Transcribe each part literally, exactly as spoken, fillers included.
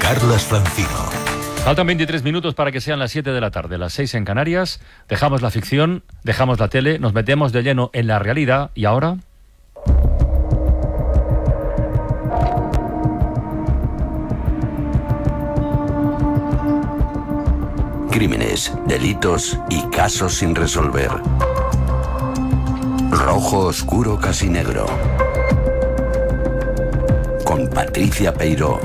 Carlas Francino. Faltan veintitrés minutos para que sean las siete de la tarde, las seis en Canarias. Dejamos la ficción, dejamos la tele, nos metemos de lleno en la realidad. ¿Y ahora? Crímenes, delitos y casos sin resolver. Rojo oscuro casi negro. Con Patricia Peiró.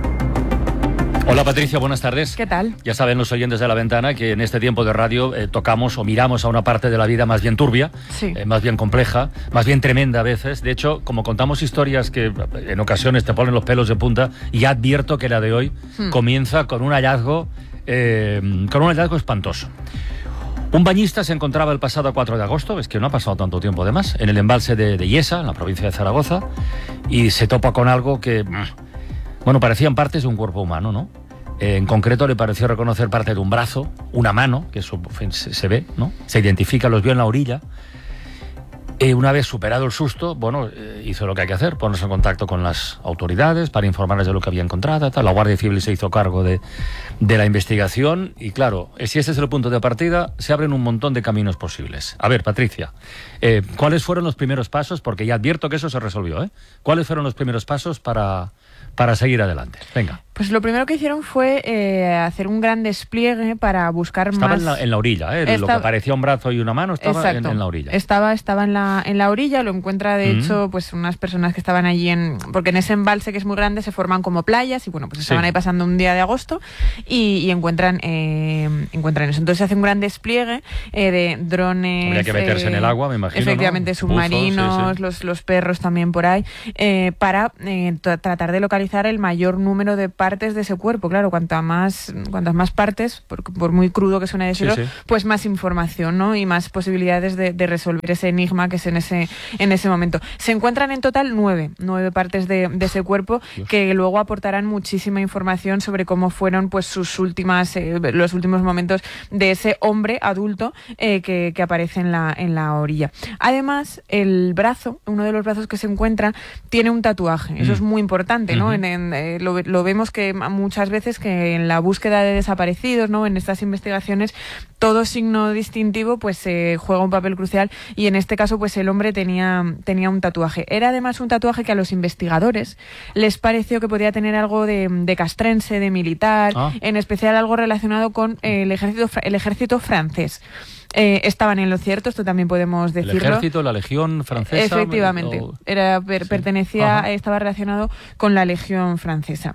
Hola Patricia, buenas tardes. ¿Qué tal? Ya saben los oyentes de La Ventana que en este tiempo de radio eh, tocamos o miramos a una parte de la vida más bien turbia, sí. eh, más bien compleja, más bien tremenda a veces. De hecho, como contamos historias que en ocasiones te ponen los pelos de punta, y ya advierto que la de hoy hmm. comienza con un hallazgo, eh, con un hallazgo espantoso. Un bañista se encontraba el pasado cuatro de agosto, es que no ha pasado tanto tiempo además, en el embalse de, de Yesa, en la provincia de Zaragoza, y se topa con algo que, bueno, parecían partes de un cuerpo humano, ¿no? Eh, en concreto le pareció reconocer parte de un brazo, una mano, que eso se, se ve, ¿no? Se identifica, los vio en la orilla. Eh, una vez superado el susto, bueno, eh, hizo lo que hay que hacer, ponerse en contacto con las autoridades para informarles de lo que había encontrado, tal. La Guardia Civil se hizo cargo de, de la investigación y, claro, si ese es el punto de partida, se abren un montón de caminos posibles. A ver, Patricia, eh, ¿cuáles fueron los primeros pasos? Porque ya advierto que eso se resolvió, ¿eh? ¿Cuáles fueron los primeros pasos para, para seguir adelante? Venga. Pues lo primero que hicieron fue eh, hacer un gran despliegue para buscar estaba más... Estaba en, en la orilla, ¿eh? Esta... Lo que parecía un brazo y una mano estaba en, en la orilla. Estaba, estaba en la, en la orilla, lo encuentra de mm. hecho pues unas personas que estaban allí en... Porque en ese embalse que es muy grande se forman como playas y bueno, pues estaban sí. ahí pasando un día de agosto y, y encuentran, eh, encuentran eso. Entonces se hace un gran despliegue eh, de drones... Habría que meterse eh, en el agua, me imagino, efectivamente, ¿no? submarinos, Buzos, sí, sí. Los, los perros también por ahí, eh, para eh, tratar de localizar el mayor número de partes de ese cuerpo. Claro, cuantas más, cuantas más partes, por, por muy crudo que suene decirlo, sí, sí. pues más información, ¿no? Y más posibilidades de, de resolver ese enigma que es en ese, en ese momento. Se encuentran en total nueve, nueve partes de, de ese cuerpo Dios. que luego aportarán muchísima información sobre cómo fueron pues sus últimas, eh, los últimos momentos de ese hombre adulto eh, que, que aparece en la, en la orilla. Además, el brazo, uno de los brazos que se encuentra, tiene un tatuaje. Eso mm. es muy importante, ¿no? Uh-huh. en, en, eh, lo, lo vemos que muchas veces que en la búsqueda de desaparecidos, ¿no? En estas investigaciones, todo signo distintivo pues eh, juega un papel crucial y en este caso pues el hombre tenía, tenía un tatuaje. Era además un tatuaje que a los investigadores les pareció que podía tener algo de, de castrense, de militar, ah. en especial algo relacionado con eh, el ejército, el ejército francés. Eh, estaban en lo cierto, esto también podemos decirlo. ¿El ejército, la legión francesa? Efectivamente, o... era, per, sí. pertenecía, Ajá. estaba relacionado con la legión francesa.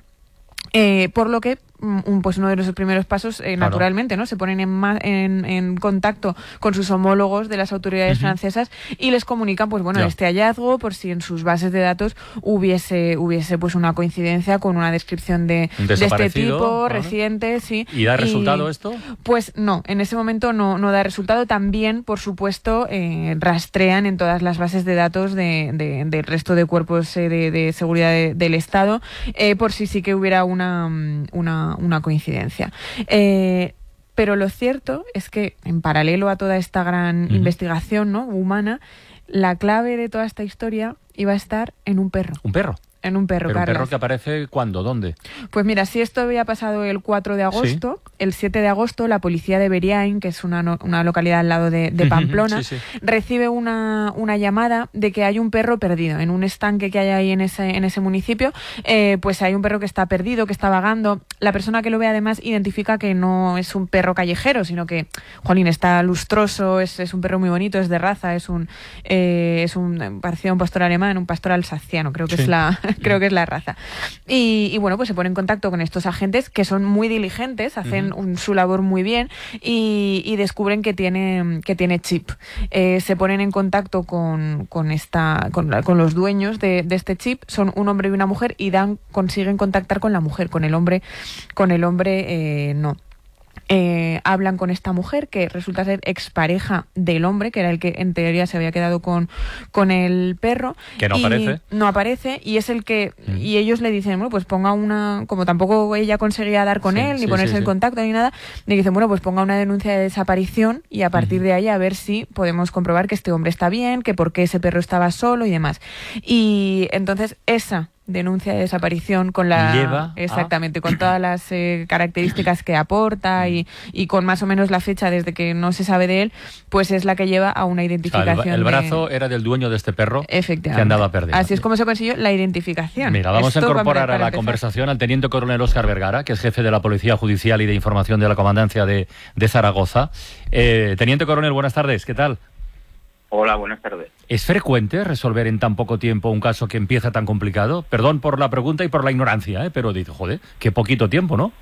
Eh, por lo que un, pues uno de los primeros pasos, eh, claro. naturalmente, ¿no? Se ponen en, ma- en, en contacto con sus homólogos de las autoridades uh-huh. francesas y les comunican, pues bueno, yeah. este hallazgo, por si en sus bases de datos hubiese hubiese pues una coincidencia con una descripción de, de este tipo, claro. reciente, sí. ¿Y da resultado y, esto? Pues no, en ese momento no, no da resultado. También, por supuesto, eh, rastrean en todas las bases de datos de, de, del resto de cuerpos eh, de, de seguridad de, del Estado, eh, por si sí que hubiera una, una una coincidencia. Eh, pero lo cierto es que, en paralelo a toda esta gran uh-huh. investigación, ¿no? humana, la clave de toda esta historia iba a estar en un perro. ¿Un perro? En un perro, ¿Pero un Carlas. perro que aparece cuándo? ¿Dónde? Pues mira, si esto había pasado el cuatro de agosto, ¿sí? el siete de agosto la policía de Beriain, que es una, no, una localidad al lado de, de Pamplona, sí, sí. recibe una, una llamada de que hay un perro perdido en un estanque que hay ahí en ese, en ese municipio. Eh, pues hay un perro que está perdido, que está vagando. La persona que lo ve además identifica que no es un perro callejero, sino que, jolín, está lustroso, es, es un perro muy bonito, es de raza, es un, eh, es un parecido a un pastor alemán, un pastor alsaciano, creo que sí. es la... creo que es la raza. Y, y bueno, pues se pone en contacto con estos agentes que son muy diligentes, hacen uh-huh. un, su labor muy bien y, y descubren que tiene, que tiene chip. Eh, se ponen en contacto con, con, esta, con, con los dueños de, de este chip, son un hombre y una mujer y dan, consiguen contactar con la mujer, con el hombre, con el hombre eh, no. Eh, hablan con esta mujer que resulta ser expareja del hombre, que era el que en teoría se había quedado con, con el perro. Que no y aparece. No aparece y es el que... Mm. Y ellos le dicen, bueno, pues ponga una... Como tampoco ella conseguía dar con sí, él, ni sí, ponerse sí, en sí. contacto ni nada, le dicen, bueno, pues ponga una denuncia de desaparición y a partir mm. de ahí a ver si podemos comprobar que este hombre está bien, que por qué ese perro estaba solo y demás. Y entonces esa... denuncia de desaparición con la lleva exactamente a... con todas las eh, características que aporta y, y con más o menos la fecha desde que no se sabe de él, pues es la que lleva a una identificación. O sea, el, el brazo de... era del dueño de este perro que andaba perdido. Así es como se consiguió la identificación. Mira, vamos Esto a incorporar para, para a la empezar. conversación al teniente coronel Óscar Vergara, que es jefe de la Policía Judicial y de Información de la Comandancia de, de Zaragoza. Eh, teniente coronel, buenas tardes, ¿qué tal? Hola, buenas tardes. ¿Es frecuente resolver en tan poco tiempo un caso que empieza tan complicado? Perdón por la pregunta y por la ignorancia, ¿eh? Pero digo, joder, qué poquito tiempo, ¿no?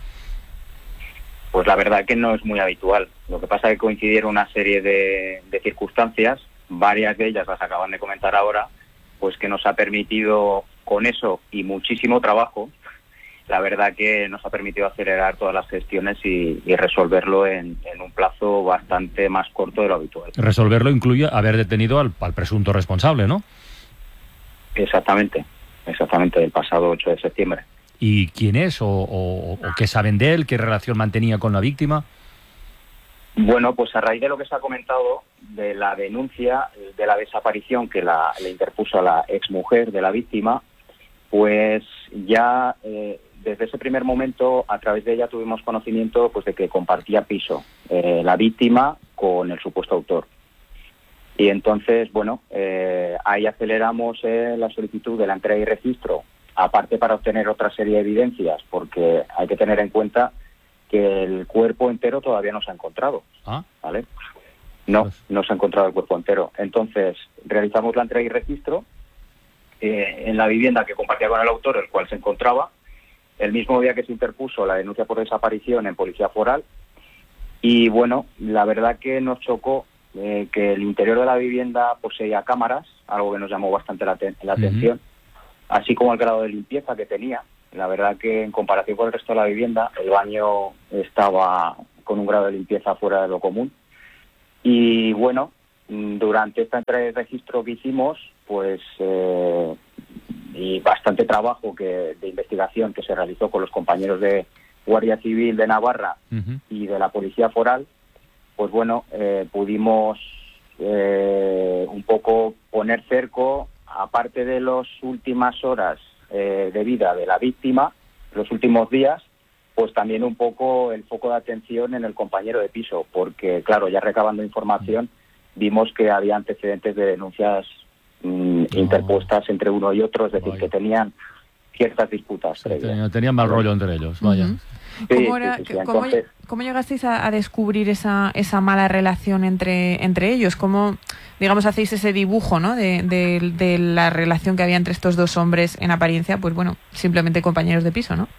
Pues la verdad que no es muy habitual. Lo que pasa es que coincidieron una serie de, de circunstancias, varias de ellas las acaban de comentar ahora, pues que nos ha permitido, con eso y muchísimo trabajo, la verdad que nos ha permitido acelerar todas las gestiones y, y resolverlo en, en un plazo bastante más corto de lo habitual. Resolverlo incluye haber detenido al, al presunto responsable, ¿no? Exactamente, exactamente, el pasado ocho de septiembre. ¿Y quién es? ¿O, o, o qué saben de él? ¿Qué relación mantenía con la víctima? Bueno, pues a raíz de lo que se ha comentado, de la denuncia de la desaparición que la, le interpuso a la exmujer de la víctima, pues ya eh, desde ese primer momento, a través de ella tuvimos conocimiento pues de que compartía piso eh, la víctima con el supuesto autor. Y entonces, bueno, eh, ahí aceleramos eh, la solicitud de la entrega y registro, aparte para obtener otra serie de evidencias, porque hay que tener en cuenta que el cuerpo entero todavía no se ha encontrado, ¿Ah? ¿vale? No, Pues... no se ha encontrado el cuerpo entero. Entonces, realizamos la entrega y registro eh, en la vivienda que compartía con el autor, el cual se encontraba, el mismo día que se interpuso la denuncia por desaparición en Policía Foral. Y bueno, la verdad que nos chocó eh, que el interior de la vivienda poseía cámaras, algo que nos llamó bastante la, te- la atención, uh-huh. así como el grado de limpieza que tenía. La verdad que en comparación con el resto de la vivienda, el baño estaba con un grado de limpieza fuera de lo común. Y bueno, durante esta entrega de registro que hicimos, pues eh, y bastante trabajo que de investigación que se realizó con los compañeros de Guardia Civil de Navarra uh-huh. y de la Policía Foral, pues bueno, eh, pudimos eh, un poco poner cerco, aparte de las últimas horas eh, de vida de la víctima, los últimos días, pues también un poco el foco de atención en el compañero de piso, porque claro, ya recabando información, vimos que había antecedentes de denuncias mmm, no. interpuestas entre uno y otro, es decir, vaya. que tenían ciertas disputas. Sí, tenían, tenían mal rollo entre ellos, vaya. Uh-huh. Sí, ¿Cómo, era, sí, sí, sí. ¿cómo, Entonces, ¿Cómo llegasteis a, a descubrir esa, esa mala relación entre, entre ellos? ¿Cómo, digamos, hacéis ese dibujo, ¿no? de, de, de la relación que había entre estos dos hombres en apariencia, pues bueno, simplemente compañeros de piso, ¿no?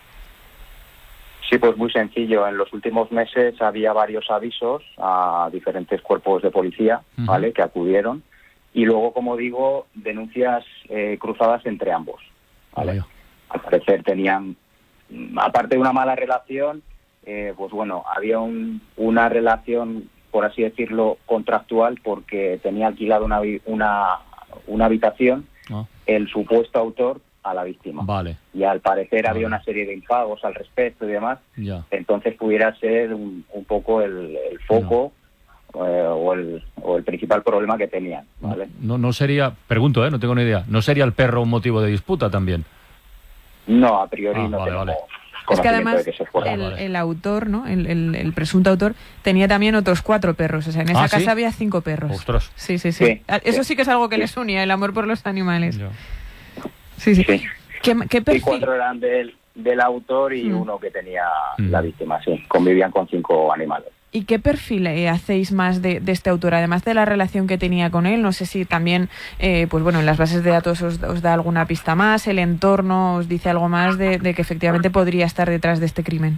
Sí, pues muy sencillo. En los últimos meses había varios avisos a diferentes cuerpos de policía, uh-huh. ¿vale?, que acudieron. Y luego, como digo, denuncias eh, cruzadas entre ambos, ¿vale? Uh-huh. Al parecer tenían, aparte de una mala relación, eh, pues bueno, había un, una relación, por así decirlo, contractual, porque tenía alquilado una, una, una habitación uh-huh. el supuesto autor a la víctima. Vale. Y al parecer vale. había una serie de impagos al respecto y demás. Ya. Entonces pudiera ser un, un poco el, el foco no. eh, o, el, o el principal problema que tenían, ¿vale? No, no sería, pregunto, ¿eh? No tengo ni idea, ¿no sería el perro un motivo de disputa también? No, a priori ah, no vale, tenemos vale. Es que además de que se fuera. el, el autor, ¿no? El, el, el presunto autor tenía también otros cuatro perros. O sea, en esa ¿Ah, casa ¿sí? había cinco perros. Ostras. Sí, sí, sí. sí Eso sí, sí que es algo que sí. les unía, el amor por los animales. Ya. Sí, sí. sí. ¿Qué, qué perfil? Y cuatro eran del, del autor y mm. uno que tenía mm. la víctima, sí. Convivían con cinco animales. ¿Y qué perfil eh, hacéis más de, de este autor? Además de la relación que tenía con él, no sé si también, eh, pues bueno, en las bases de datos os, os da alguna pista más, el entorno os dice algo más de, de que efectivamente podría estar detrás de este crimen.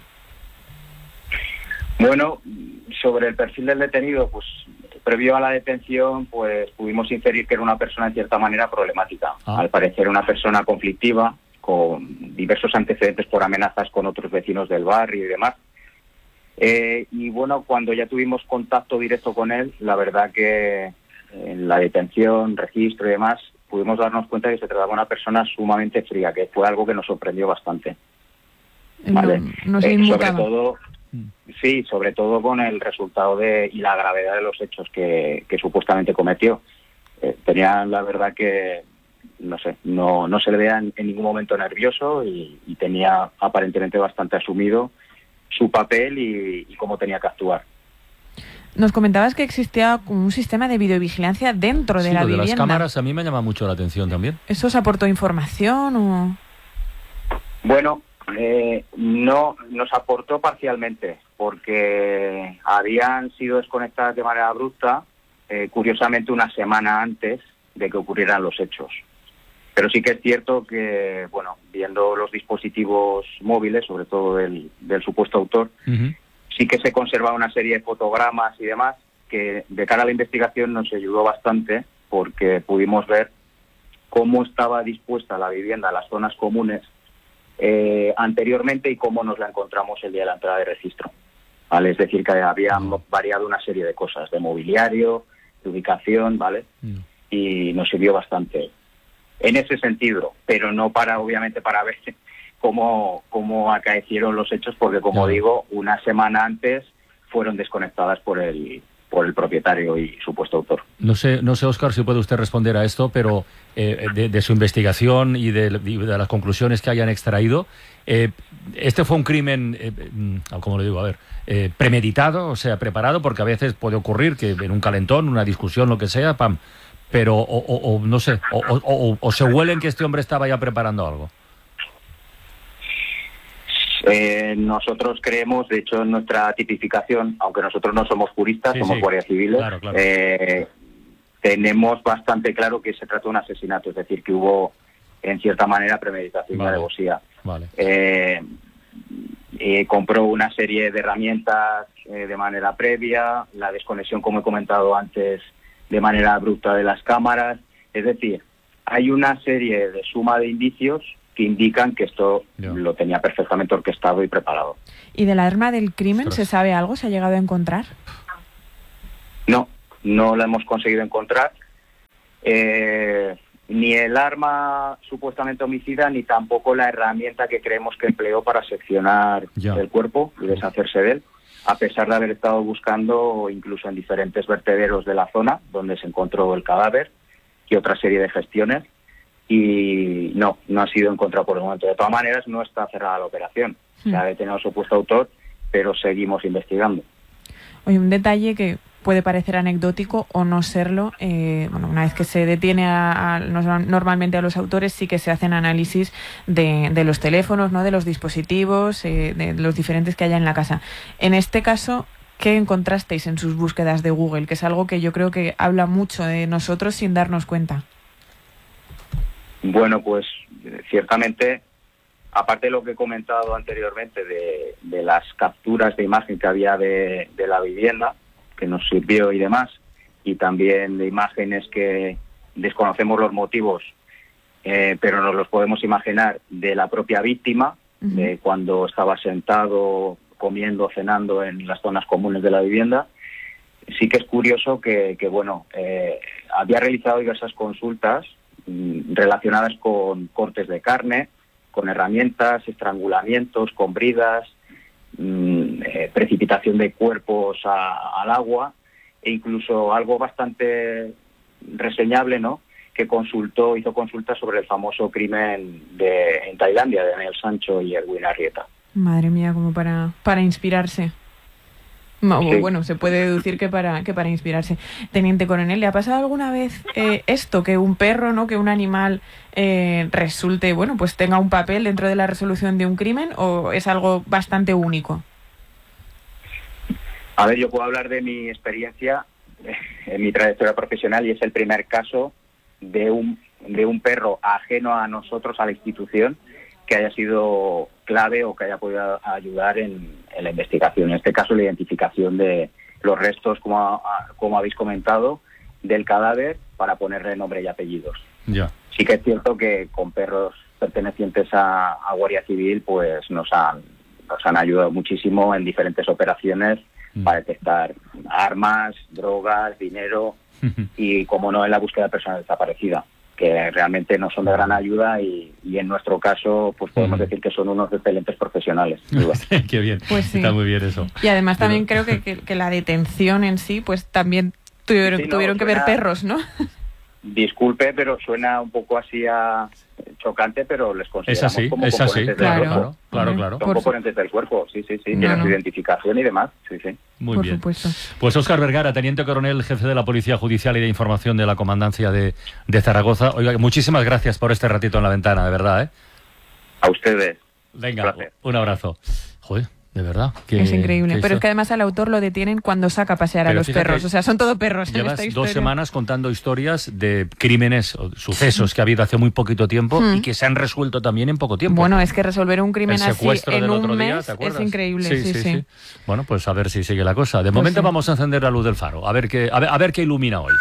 Bueno, sobre el perfil del detenido, pues previo a la detención, pues pudimos inferir que era una persona en cierta manera problemática. Ah. Al parecer una persona conflictiva, con diversos antecedentes por amenazas con otros vecinos del barrio y demás. Eh, y bueno, cuando ya tuvimos contacto directo con él, la verdad que en la detención, registro y demás, pudimos darnos cuenta de que se trataba de una persona sumamente fría, que fue algo que nos sorprendió bastante. ¿Vale? No, no se eh, inmutaba. sobre todo, sí, sobre todo con el resultado de y la gravedad de los hechos que, que supuestamente cometió. Eh, tenía la verdad que no sé, no, no se le veía en, en ningún momento nervioso y, y tenía aparentemente bastante asumido su papel y, y cómo tenía que actuar. Nos comentabas que existía un sistema de videovigilancia dentro de sí, la lo de vivienda. las cámaras a mí me llama mucho la atención también. ¿Eso os aportó información o...? Bueno, eh, no nos aportó parcialmente, porque habían sido desconectadas de manera abrupta, eh, curiosamente una semana antes de que ocurrieran los hechos. Pero sí que es cierto que, bueno, viendo los dispositivos móviles, sobre todo del, del supuesto autor, uh-huh. sí que se conserva una serie de fotogramas y demás que de cara a la investigación nos ayudó bastante, porque pudimos ver cómo estaba dispuesta la vivienda, las zonas comunes, eh, anteriormente y cómo nos la encontramos el día de la entrada de registro. ¿Vale? Es decir, que había uh-huh. variado una serie de cosas, de mobiliario, de ubicación, ¿vale? Uh-huh. Y nos sirvió bastante en ese sentido, pero no para, obviamente, para ver cómo, cómo acaecieron los hechos, porque, como uh-huh. digo, una semana antes fueron desconectadas por el por el propietario y supuesto autor. No sé, no sé, Óscar, si puede usted responder a esto, pero eh, de, de su investigación y de, de las conclusiones que hayan extraído, eh, ¿este fue un crimen, eh, como le digo, a ver, eh, premeditado, o sea, preparado? Porque a veces puede ocurrir que en un calentón, una discusión, lo que sea, pam, pero, o, o, o no sé, o, o, o, o se huelen que este hombre estaba ya preparando algo. Eh, nosotros creemos, de hecho, en nuestra tipificación, aunque nosotros no somos juristas, sí, somos sí. guardias civiles, claro, claro. Eh, tenemos bastante claro que se trató de un asesinato, es decir, que hubo, en cierta manera, premeditación vale. y alevosía. Vale. Eh, eh, compró una serie de herramientas eh, de manera previa, la desconexión, como he comentado antes, de manera abrupta de las cámaras. Es decir, hay una serie de suma de indicios que indican que esto yeah. lo tenía perfectamente orquestado y preparado. ¿Y del arma del crimen se sabe algo? ¿Se ha llegado a encontrar? No, no lo hemos conseguido encontrar. Eh, ni el arma supuestamente homicida, ni tampoco la herramienta que creemos que empleó para seccionar yeah. el cuerpo y deshacerse de él, a pesar de haber estado buscando incluso en diferentes vertederos de la zona donde se encontró el cadáver y otra serie de gestiones. Y no, no ha sido encontrado por el momento. De todas maneras, no está cerrada la operación. Mm. Se ha detenido su supuesto autor, pero seguimos investigando. Oye, un detalle que puede parecer anecdótico o no serlo. Eh, bueno, una vez que se detiene a, a, normalmente a los autores, sí que se hacen análisis de, de los teléfonos, ¿no? De los dispositivos, eh, de los diferentes que haya en la casa. En este caso, ¿qué encontrasteis en sus búsquedas de Google? Que es algo que yo creo que habla mucho de nosotros sin darnos cuenta. Bueno, pues ciertamente, aparte de lo que he comentado anteriormente de, de las capturas de imagen que había de, de la vivienda, que nos sirvió y demás, y también de imágenes que desconocemos los motivos, eh, pero nos los podemos imaginar de la propia víctima, uh-huh. de cuando estaba sentado, comiendo, cenando en las zonas comunes de la vivienda. Sí que es curioso que, que bueno, eh, había realizado diversas consultas relacionadas con cortes de carne, con herramientas, estrangulamientos, con bridas, mmm, eh, precipitación de cuerpos a, al agua, e incluso algo bastante reseñable, ¿no?, que consultó, hizo consultas sobre el famoso crimen de en Tailandia de Daniel Sancho y Erwin Arrieta. Madre mía, como para, para inspirarse. No, sí. Bueno, se puede deducir que para que para inspirarse. Teniente Coronel, ¿le ha pasado alguna vez eh, esto, que un perro, no, que un animal eh, resulte, bueno, pues tenga un papel dentro de la resolución de un crimen, o es algo bastante único? A ver, yo puedo hablar de mi experiencia en mi trayectoria profesional, y es el primer caso de un de un perro ajeno a nosotros, a la institución, que haya sido clave o que haya podido ayudar en, en la investigación. En este caso, la identificación de los restos, como, como habéis comentado, del cadáver, para ponerle nombre y apellidos. Yeah. Sí que es cierto que con perros pertenecientes a, a Guardia Civil, pues nos han, nos han ayudado muchísimo en diferentes operaciones mm. para detectar armas, drogas, dinero y, como no, en la búsqueda de personas desaparecidas, que realmente no son de gran ayuda, y, y en nuestro caso pues podemos mm. decir que son unos excelentes profesionales. Qué bien, pues sí. Está muy bien eso. Y además también Pero... creo que, que, que la detención en sí, pues también tuvieron, sí, no, tuvieron que ver perros, ¿no? disculpe, pero suena un poco así a chocante, pero les consideramos es así, como es componentes así, del claro, cuerpo. claro, claro, claro. Son componentes del cuerpo, sí, sí, sí, No, tienen no. su identificación y demás, sí, sí. Muy Por bien. supuesto. Pues Óscar Vergara, teniente coronel, jefe de la Policía Judicial y de Información de la Comandancia de, de Zaragoza. Oiga, muchísimas gracias por este ratito en la ventana, de verdad, ¿eh? A ustedes. Venga, Placer. un abrazo. Joder, de verdad. que- Es increíble. que Pero esto- es que además al autor lo detienen cuando saca a pasear a Pero los fíjate, perros. O sea, son todo perros en Llevas esta dos historia. semanas contando historias de crímenes o sucesos que ha habido hace muy poquito tiempo Mm. y que se han resuelto también en poco tiempo. Bueno, es que resolver un crimen El así secuestro en del un otro día, mes ¿te es acuerdas? increíble. Sí, sí. sí. Bueno, pues a ver si sigue la cosa. De momento sí. vamos a encender la luz del faro. A ver qué, a ver, a ver qué ilumina hoy.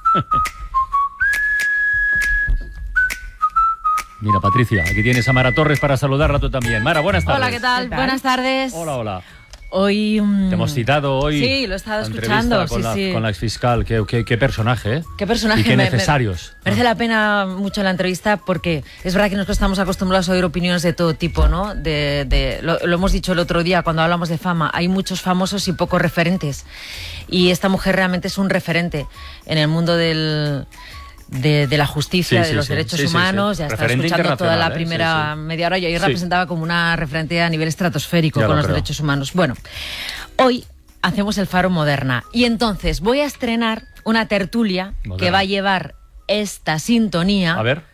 Mira, Patricia, aquí tienes a Mara Torres para saludarla tú también. Mara, buenas tardes. Hola, ¿qué tal? ¿Qué tal? Buenas tardes. Hola, hola. Hoy... mm, Te hemos citado hoy. Sí, lo he estado la entrevista escuchando, Con, sí, la, sí. con la exfiscal. Qué, qué, qué personaje, ¿eh? Qué personaje. Y qué me- me- necesarios. merece la pena mucho la entrevista porque es verdad que nosotros estamos acostumbrados a oír opiniones de todo tipo, ¿no? De, de, lo, lo hemos dicho el otro día cuando hablamos de fama. Hay muchos famosos y pocos referentes. Y esta mujer realmente es un referente en el mundo del... De, de la justicia, Sí, sí, de los sí. derechos Sí, sí, humanos, sí. ya estaba Referente escuchando toda la internacional, ¿eh? primera Sí, sí. media hora. Yo ayer Sí. la presentaba como una referente a nivel estratosférico Ya con lo los creo. derechos humanos. Bueno, hoy hacemos el Faro Moderna y entonces voy a estrenar una tertulia Moderna. que va a llevar esta sintonía. A ver.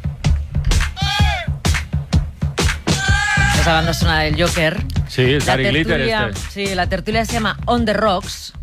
Esa banda sonora del Joker. Sí, el La Gary Glitter tertulia, este. sí, la tertulia se llama On the Rocks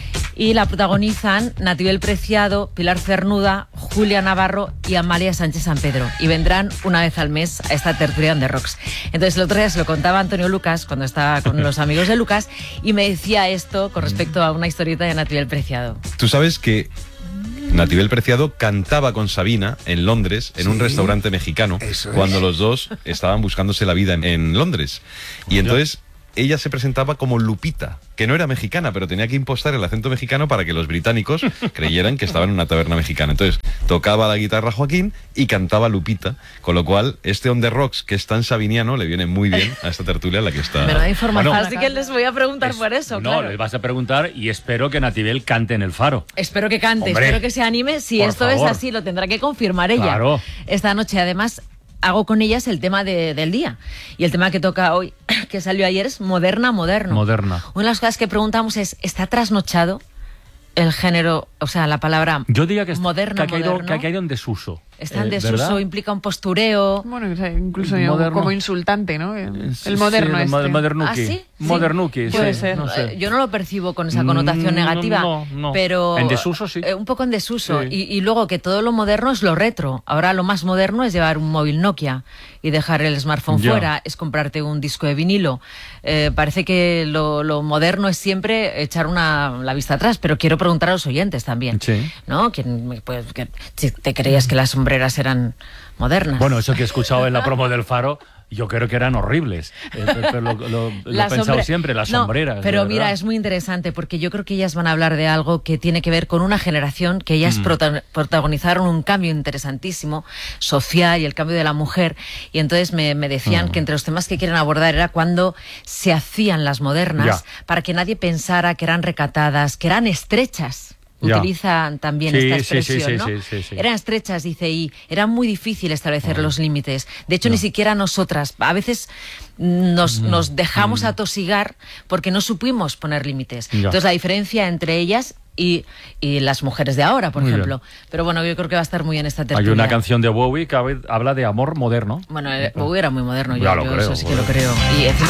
y la protagonizan Natibel Preciado, Pilar Cernuda, Julia Navarro y Amalia Sánchez San Pedro. Y vendrán una vez al mes a esta tertulia On the Rocks. Entonces el otro día se lo contaba a Antonio Lucas cuando estaba con los amigos de Lucas y me decía esto con respecto a una historieta de Natibel Preciado. Tú sabes que Natibel Preciado cantaba con Sabina en Londres, en un restaurante mexicano, Eso es. cuando los dos estaban buscándose la vida en, en Londres. Y entonces ella se presentaba como Lupita, que no era mexicana, pero tenía que impostar el acento mexicano para que los británicos creyeran que estaba en una taberna mexicana. Entonces tocaba la guitarra Joaquín y cantaba Lupita, con lo cual este On the Rocks, que es tan sabiniano, le viene muy bien a esta tertulia en la que está. Me lo da información, Bueno. así que les voy a preguntar Es- por eso, No, claro. les vas a preguntar y espero que Natibel cante en el faro. Espero que cante, Hombre, espero que se anime. Si por esto favor. es así, lo tendrá que confirmar ella. Claro. Esta noche, además, hago con ellas el tema de- del día. Y el tema que toca hoy, que salió ayer, es Moderna, Moderno. Moderna. Una de las cosas que preguntamos es, ¿está trasnochado el género, o sea, la palabra Yo diría que, es- moderna, que ha caído, moderno? que ha caído en desuso. Está en Eh, desuso, ¿verdad? implica un postureo. Bueno, o sea, incluso Moderno. como insultante, ¿no? El Sí, moderno sí, el este. modernuki. ¿Ah, sí? Sí. Modernuki, Puede sí, ser. no sé. Eh, Yo no lo percibo con esa connotación Mm, negativa, no, no. pero... En desuso, sí. eh, un poco en desuso. Sí. Y, y luego que todo lo moderno es lo retro. Ahora lo más moderno es llevar un móvil Nokia y dejar el smartphone Ya. fuera, es comprarte un disco de vinilo. Eh, parece que lo, lo moderno es siempre echar una, la vista atrás, pero quiero preguntar a los oyentes también. Sí. ¿No? ¿Quién, pues, que, si te creías que las sombreras eran modernas. Bueno, eso que he escuchado en la promo del Faro, yo creo que eran horribles. Eh, pero lo, lo- lo he La pensado sombre- siempre, las No, sombreras. de pero verdad. mira, es muy interesante porque yo creo que ellas van a hablar de algo que tiene que ver con una generación que ellas Mm. prota- protagonizaron un cambio interesantísimo social y el cambio de la mujer. Y entonces me, me decían Mm. que entre los temas que quieren abordar era cuando se hacían las modernas Ya. para que nadie pensara que eran recatadas, que eran estrechas. Ya. Utilizan también Sí, esta sí, sí, expresión, sí, ¿no? sí, sí, sí. Eran estrechas, dice, y era muy difícil establecer los límites. De hecho, Ya. ni siquiera nosotras. A veces nos, Mm, nos dejamos atosigar porque no supimos poner límites. Ya. Entonces, la diferencia entre ellas y, y las mujeres de ahora, por Muy ejemplo. Pero bueno, yo creo que va a estar muy bien esta Hay tertulia. una canción de Bowie que hab- habla de amor moderno. Bueno, eh, Bowie era muy moderno, yo, Ya lo yo creo, eso sí que lo bueno. creo. Y encima